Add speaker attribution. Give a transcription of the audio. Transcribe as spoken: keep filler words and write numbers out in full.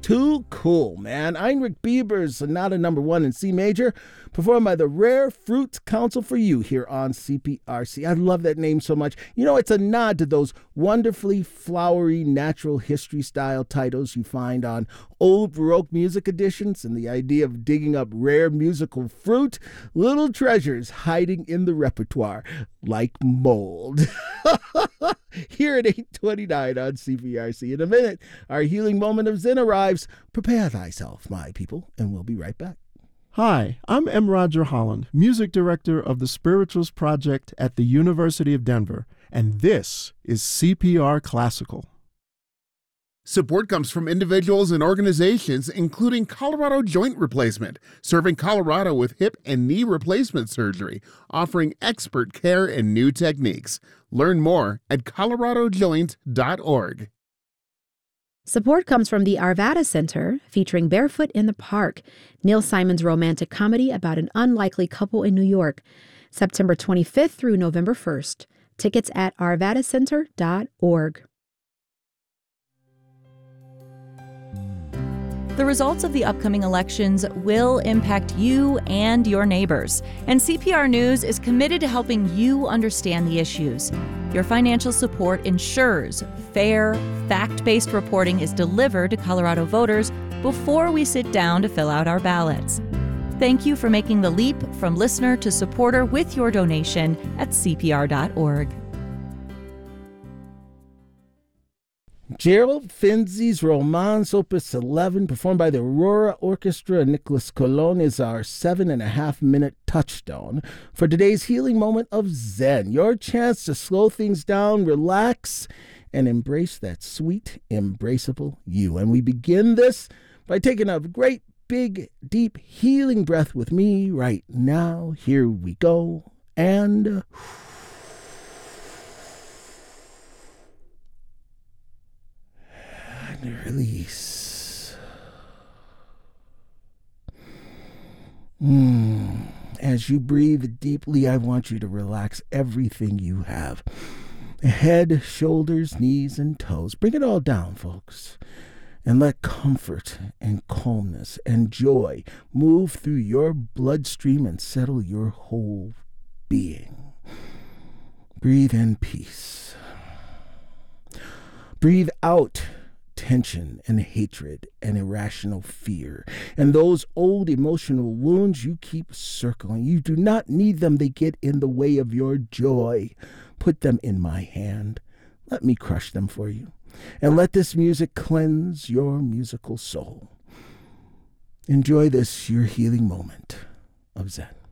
Speaker 1: Too cool, man. Heinrich Bieber's Sonata Number One in C Major, performed by the Rare Fruits Council for You here on C P R C. I love that name so much. You know, it's a nod to those wonderfully flowery natural history style titles you find on old Baroque music editions, and the idea of digging up rare musical fruit, little treasures hiding in the repertoire, like mold. Here at eight twenty-nine on C P R C. In a minute, our healing moment of Zen arrives. Prepare thyself, my people, and we'll be right back.
Speaker 2: Hi, I'm M. Roger Holland, Music Director of the Spirituals Project at the University of Denver, and this is C P R Classical.
Speaker 3: Support comes from individuals and organizations, including Colorado Joint Replacement, serving Colorado with hip and knee replacement surgery, offering expert care and new techniques. Learn more at colorado joint dot org.
Speaker 4: Support comes from the Arvada Center, featuring Barefoot in the Park, Neil Simon's romantic comedy about an unlikely couple in New York, September twenty-fifth through November first. Tickets at arvada center dot org.
Speaker 5: The results of the upcoming elections will impact you and your neighbors, and C P R News is committed to helping you understand the issues. Your financial support ensures fair, fact-based reporting is delivered to Colorado voters before we sit down to fill out our ballots. Thank you for making the leap from listener to supporter with your donation at C P R dot org.
Speaker 1: Gerald Finzi's Romance Opus eleven, performed by the Aurora Orchestra and Nicholas Colon, is our seven and a half minute touchstone for today's healing moment of Zen. Your chance to slow things down, relax, and embrace that sweet, embraceable you. And we begin this by taking a great, big, deep healing breath with me right now. Here we go. And release. Mm. As you breathe deeply, I want you to relax everything you have. Head, shoulders, knees, and toes. Bring it all down, folks. And let comfort and calmness and joy move through your bloodstream and settle your whole being. Breathe in peace. Breathe out tension and hatred and irrational fear and those old emotional wounds you keep circling. You do not need them. They get in the way of your joy. Put them in my hand. Let me crush them for you. And let this music cleanse your musical soul. Enjoy this, your healing moment of Zen.